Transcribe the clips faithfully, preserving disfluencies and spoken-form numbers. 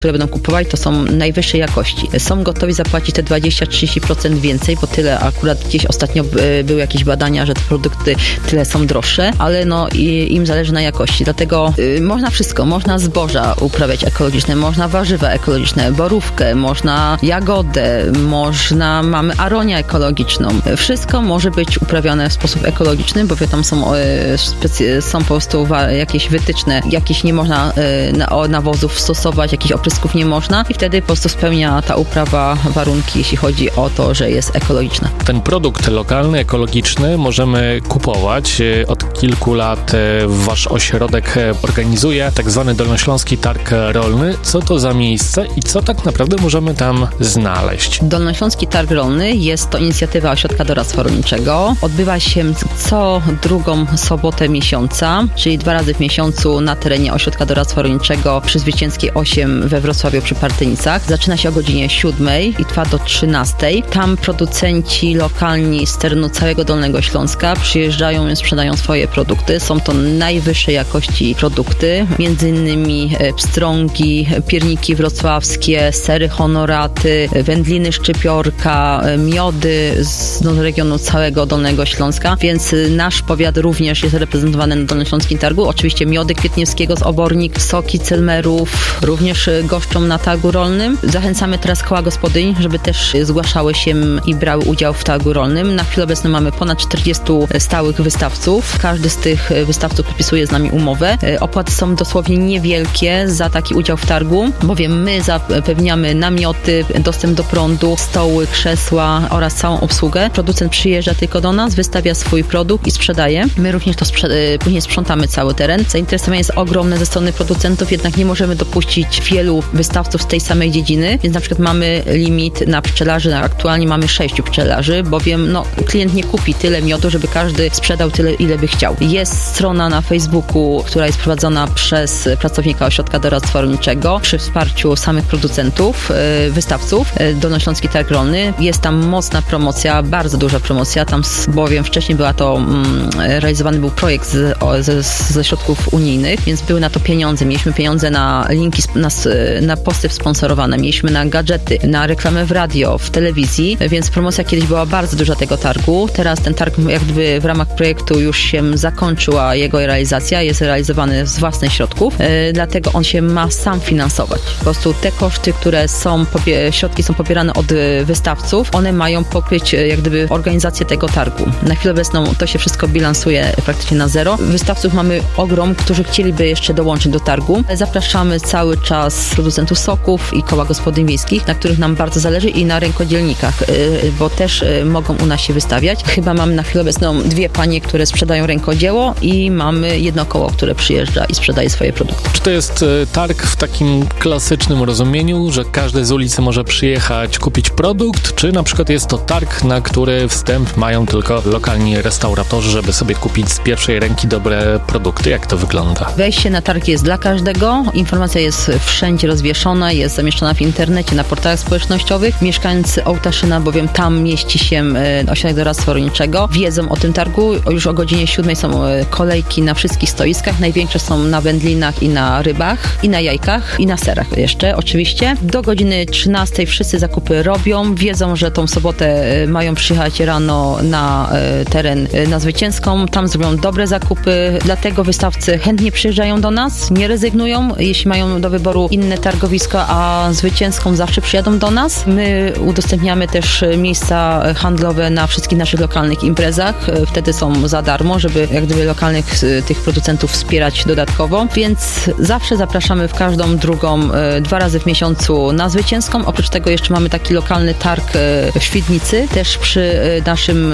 które będą kupować, to są najwyższej jakości. Są gotowi zapłacić te dwadzieścia do trzydziestu procent więcej, bo tyle akurat gdzieś ostatnio były jakieś badania, że te produkty tyle są droższe, ale no i, im zależy na jakości. Dlatego y, można wszystko. Można zboża uprawiać ekologiczne, można warzywa ekologiczne, borówkę, można jagodę, można, mamy aronię ekologiczną. Wszystko może być uprawiane w sposób ekologiczny, bo tam są, y, specy- są po prostu wa- jakieś wytyczne, jakieś nie można y, na, nawozów stosować, jakich oprysków nie można i wtedy po prostu spełnia ta uprawa warunki, jeśli chodzi o to, że jest ekologiczna. Ten produkt lokalny, ekologiczny możemy kupować. Od kilku lat wasz ośrodek organizuje tak zwany Dolnośląski Targ Rolny. Co to za miejsce i co tak naprawdę możemy tam znaleźć? Dolnośląski Targ Rolny jest to inicjatywa Ośrodka Doradztwa Rolniczego. Odbywa się co drugą sobotę miesiąca, czyli dwa razy w miesiącu na terenie Ośrodka Doradztwa Rolniczego przy Zwycięskiej osiem we Wrocławiu przy Partynicach. Zaczyna się o godzinie siódmej i trwa do trzynastej. Tam producenci lokalni z terenu całego Dolnego Śląska przyjeżdżają i sprzedają swoje produkty. Są to najwyższej jakości produkty, między innymi pstrągi, pierniki wrocławskie, sery honoraty, wędliny szczypiorka, miody z no, regionu całego Dolnego Śląska, więc nasz powiat również jest reprezentowany na Dolnośląskim Targu. Oczywiście miody Kwietniewskiego z Obornik, soki Celmerów również goszczą na targu rolnym. Zachęcamy teraz koła gospodyń, żeby też zgłaszały się i brały udział w targu rolnym. Na chwilę obecną mamy ponad czterdziestu stałych wystawców. Każdy z tych wystawców podpisuje z nami umowę. Opłaty są dosłownie niewielkie za taki udział w targu, bowiem my zapewniamy namioty, dostęp do prądu, stoły, krzesła oraz całą obsługę. Producent przyjeżdża tylko do nas, wystawia swój produkt i sprzedaje. My również to sprze- później sprzątamy cały teren. Zainteresowanie jest ogromne ze strony producentów, jednak nie możemy dopuścić wielu wystawców z tej samej dziedziny, więc na przykład mamy limit na pszczelarzy. Aktualnie mamy sześciu pszczelarzy, bowiem no, klient nie kupi tyle miodu, żeby każdy sprzedał tyle, ile by chciał. Jest strona na Facebooku, która jest prowadzona przez pracownika Ośrodka Doradztwa Rolniczego przy wsparciu samych producentów, wystawców. Dolnośląski Targ Rolny. Jest tam mocna promocja, bardzo duża promocja, tam bowiem wcześniej była to mm, realizowany był projekt z, o, ze, ze środków unijnych, więc były na to pieniądze. Mieliśmy pieniądze na linki, na, na posty sponsorowane, mieliśmy na gadżety, na reklamę w radio, w telewizji, więc promocja kiedyś była bardzo duża tego targu. Teraz ten targ jak gdyby w ramach projektu już się zakończyła jego realizacja, jest realizowany z własnych środków, yy, dlatego on się ma sam finansować. Po prostu te koszty, które są, pobie- środki są pobierane od wystawców, one mają pokryć jak gdyby organizację tego targu. Na chwilę obecną to się wszystko bilansuje praktycznie na zero. Wystawców mamy ogrom, którzy chcieliby jeszcze dołączyć do targu. Zapraszamy cały czas producentów soków i koła gospodyń wiejskich, na których nam bardzo zależy i na rękodzielnikach, bo też mogą u nas się wystawiać. Chyba mamy na chwilę obecną dwie panie, które sprzedają rękodzieło i mamy jedno koło, które przyjeżdża i sprzedaje swoje produkty. Czy to jest targ w takim klasycznym rozumieniu, że każdy z ulicy może przyjechać, kupić produkt, czy na przykład jest to targ, na który wstęp mają tylko lokalni restauratorzy, żeby sobie kupić z pierwszej ręki dobre produkty? Jak to wygląda? Wejście na targ jest dla każdego. Informacja jest wszędzie rozwieszona, jest zamieszczona w internecie, na portalach społecznościowych. Mieszkańcy Ołtaszyna, bowiem tam mieści się Ośrodek Doradztwa Rolniczego, wiedzą o tym targu. Już o godzinie siódmej są kolejki na wszystkich stoiskach. Największe są na wędlinach i na rybach, i na jajkach, i na serach jeszcze oczywiście. Do godziny trzynastej wszyscy zakupy robią. Wiedzą, że tą sobotę mają przyjechać rano na teren na Zwycięską. Tam zrobią dobre zakupy. Dlatego wystawcy chętnie przyjeżdżają do nas, nie rezygnują. Jeśli mają do wyboru inne targowisko, a Zwycięską zawsze przyjadą do nas. My udostępniamy też miejsca handlowe na wszystkich naszych lokalnych imprezach. Wtedy są za darmo, żeby jak gdyby lokalnych tych producentów wspierać dodatkowo. Więc zawsze zapraszamy w każdą drugą, dwa razy w miesiącu na Zwycięską. Oprócz tego jeszcze mamy taki lokalny targ w Świdnicy, też przy naszym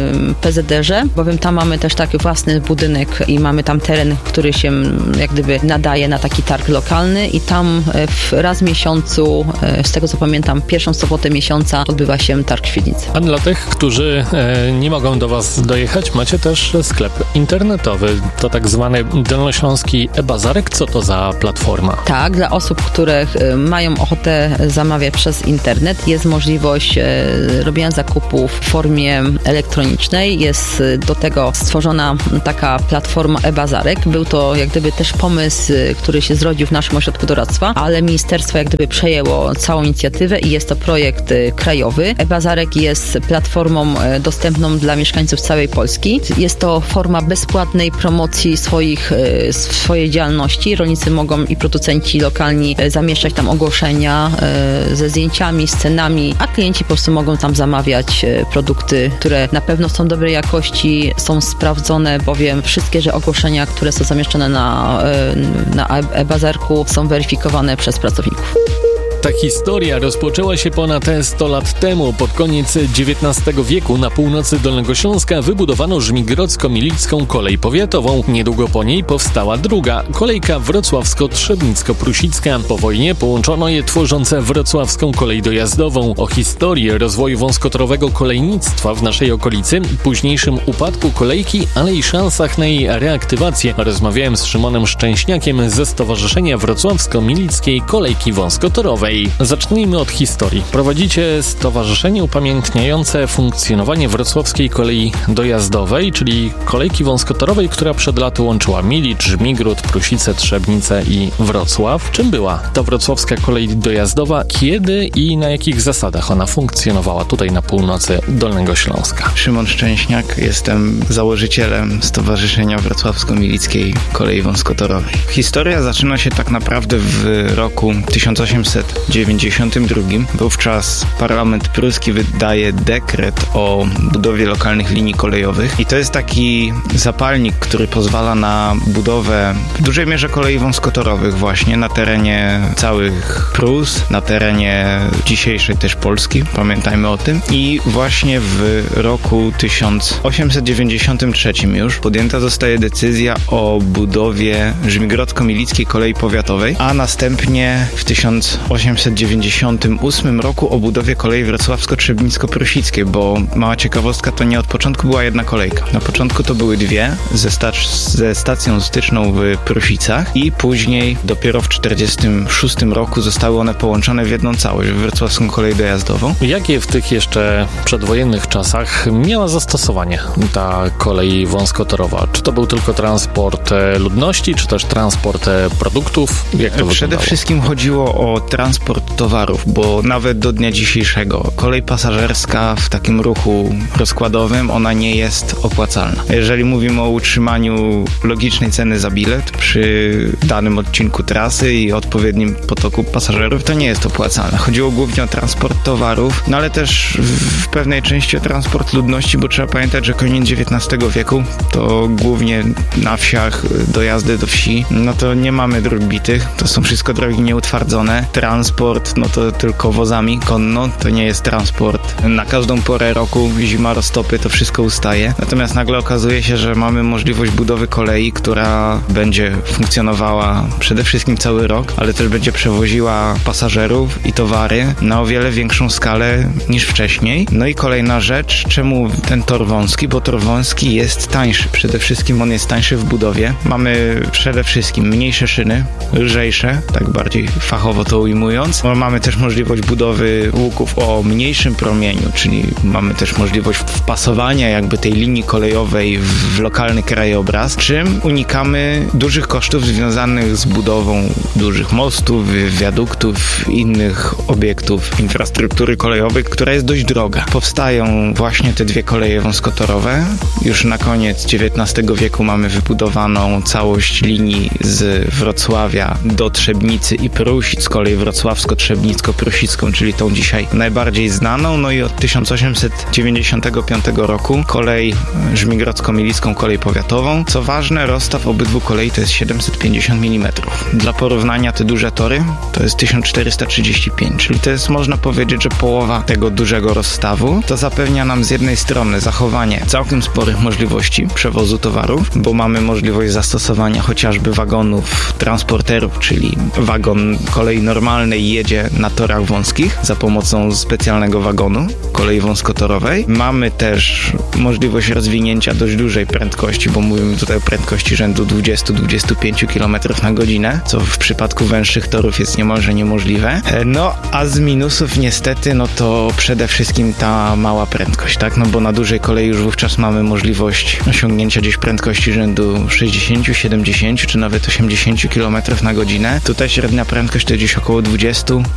P Z D erze, bowiem tam mamy też taki własny budynek i mamy tam teren, który się jak gdyby nadaje na taki targ lokalny i tam w raz w miesiącu, z tego co pamiętam, pierwszą sobotę miesiąca odbywa się targ w Świdnicy. A dla tych, którzy e, nie mogą do was dojechać, macie też sklep internetowy. To tak zwany Dolnośląski e-Bazarek. Co to za platforma? Tak, dla osób, które mają ochotę zamawiać przez internet, jest możliwość e, robienia zakupów w formie elektronicznej. Jest do tego stworzona taka platforma e-Bazarek. Był to jak gdyby też pomysł, który się zrodził w naszym ośrodku doradztwa. Wrocławia, ale ministerstwo jak gdyby przejęło całą inicjatywę i jest to projekt krajowy. E-Bazarek jest platformą dostępną dla mieszkańców całej Polski. Jest to forma bezpłatnej promocji swoich, swojej działalności. Rolnicy mogą i producenci lokalni zamieszczać tam ogłoszenia ze zdjęciami, z cenami, a klienci po prostu mogą tam zamawiać produkty, które na pewno są dobrej jakości, są sprawdzone, bowiem wszystkie że ogłoszenia, które są zamieszczone na, na e-Bazarku, są weryfikowane przez pracowników. Ta historia rozpoczęła się ponad sto lat temu. Pod koniec dziewiętnastego wieku na północy Dolnego Śląska wybudowano Żmigrodzko-Milicką kolej powiatową. Niedługo po niej powstała druga, kolejka wrocławsko-trzebnicko-prusicka. Po wojnie połączono je, tworząc wrocławską kolej dojazdową. O historii rozwoju wąskotorowego kolejnictwa w naszej okolicy, późniejszym upadku kolejki, ale i szansach na jej reaktywację rozmawiałem z Szymonem Szczęśniakiem ze Stowarzyszenia Wrocławsko-Milickiej Kolejki Wąskotorowej. Zacznijmy od historii. Prowadzicie stowarzyszenie upamiętniające funkcjonowanie wrocławskiej kolei dojazdowej, czyli kolejki wąskotorowej, która przed laty łączyła Milicz, Żmigród, Prusice, Trzebnice i Wrocław. Czym była ta wrocławska kolej dojazdowa? Kiedy i na jakich zasadach ona funkcjonowała tutaj na północy Dolnego Śląska? Szymon Szczęśniak, jestem założycielem Stowarzyszenia Wrocławsko-Milickiej Kolei Wąskotorowej. Historia zaczyna się tak naprawdę w roku tysiąc osiemset dziewięćdziesiątym drugim. Wówczas parlament pruski wydaje dekret o budowie lokalnych linii kolejowych i to jest taki zapalnik, który pozwala na budowę w dużej mierze kolei wąskotorowych właśnie na terenie całych Prus, na terenie dzisiejszej też Polski, pamiętajmy o tym. I właśnie w roku tysiąc osiemset dziewięćdziesiątym trzecim już podjęta zostaje decyzja o budowie Żmigrodzko-Milickiej Kolei Powiatowej, a następnie w tysiąc osiemset dziewięćdziesiątym ósmym roku o budowie kolei wrocławsko-trzebnicko-prusickiej, bo mała ciekawostka, to nie od początku była jedna kolejka. Na początku to były dwie ze, stac- ze stacją styczną w Prusicach i później dopiero w czterdziestym szóstym roku zostały one połączone w jedną całość, w wrocławską kolej dojazdową. Jakie w tych jeszcze przedwojennych czasach miała zastosowanie ta kolej wąskotorowa? Czy to był tylko transport ludności, czy też transport produktów? Jak to Przede wyglądało? wszystkim chodziło o transport towarów, bo nawet do dnia dzisiejszego kolej pasażerska w takim ruchu rozkładowym, ona nie jest opłacalna. Jeżeli mówimy o utrzymaniu logicznej ceny za bilet przy danym odcinku trasy i odpowiednim potoku pasażerów, to nie jest opłacalne. Chodziło głównie o transport towarów, no ale też w pewnej części o transport ludności, bo trzeba pamiętać, że koniec dziewiętnastego wieku to głównie na wsiach dojazdy do wsi, no to nie mamy dróg bitych, to są wszystko drogi nieutwardzone. Transport, no to tylko wozami konno, to nie jest transport na każdą porę roku, zima, roztopy, to wszystko ustaje. Natomiast nagle okazuje się, że mamy możliwość budowy kolei, która będzie funkcjonowała przede wszystkim cały rok, ale też będzie przewoziła pasażerów i towary na o wiele większą skalę niż wcześniej. No i kolejna rzecz, czemu ten tor wąski? Bo tor wąski jest tańszy. Przede wszystkim on jest tańszy w budowie. Mamy przede wszystkim mniejsze szyny, lżejsze, tak bardziej fachowo to ujmując. Mamy też możliwość budowy łuków o mniejszym promieniu, czyli mamy też możliwość wpasowania jakby tej linii kolejowej w lokalny krajobraz, czym unikamy dużych kosztów związanych z budową dużych mostów, wiaduktów, innych obiektów infrastruktury kolejowej, która jest dość droga. Powstają właśnie te dwie koleje wąskotorowe. Już na koniec dziewiętnastego wieku mamy wybudowaną całość linii z Wrocławia do Trzebnicy i Prusic, kolej wrocławsko-trzebnicko-prusicką, czyli tą dzisiaj najbardziej znaną. No i od tysiąc osiemset dziewięćdziesiątego piątego roku kolej Żmigrodzko-Milicką kolej powiatową. Co ważne, rozstaw obydwu kolei to jest siedemset pięćdziesiąt milimetrów. Dla porównania te duże tory to jest tysiąc czterysta trzydzieści pięć, czyli to jest, można powiedzieć, że połowa tego dużego rozstawu. To zapewnia nam z jednej strony zachowanie całkiem sporych możliwości przewozu towarów, bo mamy możliwość zastosowania chociażby wagonów transporterów, czyli wagon kolei normalnej kolei jedzie na torach wąskich za pomocą specjalnego wagonu kolei wąskotorowej. Mamy też możliwość rozwinięcia dość dużej prędkości, bo mówimy tutaj o prędkości rzędu dwadzieścia do dwudziestu pięciu kilometrów na godzinę, co w przypadku węższych torów jest niemalże niemożliwe. No, a z minusów niestety, no to przede wszystkim ta mała prędkość, tak? No bo na dużej kolei już wówczas mamy możliwość osiągnięcia gdzieś prędkości rzędu sześćdziesięciu, siedemdziesięciu czy nawet osiemdziesięciu kilometrów na godzinę. Tutaj średnia prędkość to gdzieś około dwadzieścia